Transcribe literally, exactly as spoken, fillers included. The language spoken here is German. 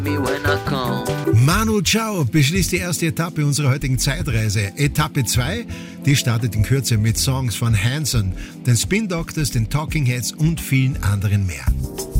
Manu Chao beschließt die erste Etappe unserer heutigen Zeitreise. Etappe zwei, die startet in Kürze mit Songs von Hanson, den Spin Doctors, den Talking Heads und vielen anderen mehr.